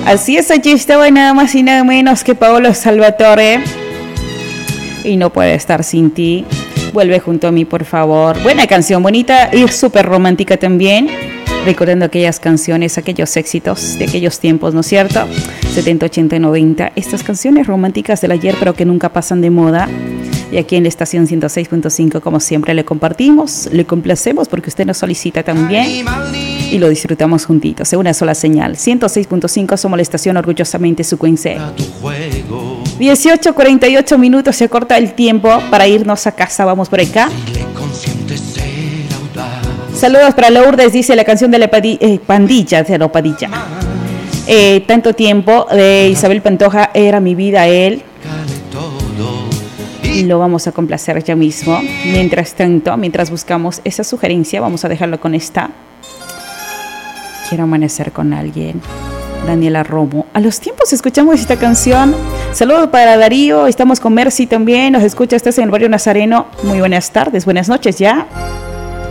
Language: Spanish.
Así es, allí estaba nada más y nada menos que Paolo Salvatore. Y no puede estar sin ti. Vuelve junto a mí, por favor. Buena canción, bonita y súper romántica también. Recordando aquellas canciones, aquellos éxitos de aquellos tiempos, ¿no es cierto? 70, 80 y 90. Estas canciones románticas del ayer, pero que nunca pasan de moda. Y aquí en la estación 106.5, como siempre, le compartimos, le complacemos porque usted nos solicita también. Y lo disfrutamos juntitos, en una sola señal. 106.5, somos la estación orgullosamente sucuense. 18:48 minutos, se corta el tiempo para irnos a casa. Vamos por acá. Saludos para Lourdes, dice la canción de la Pandilla, de la Padilla. Tanto tiempo, de Isabel Pantoja, Era mi vida él. Y lo vamos a complacer ya mismo. Mientras tanto, mientras buscamos esa sugerencia, vamos a dejarlo con esta. Quiero amanecer con alguien. Daniela Romo. A los tiempos escuchamos esta canción. Saludos para Darío. Estamos con Mercy también. Nos escucha, estás en el barrio Nazareno. Muy buenas tardes, buenas noches ya.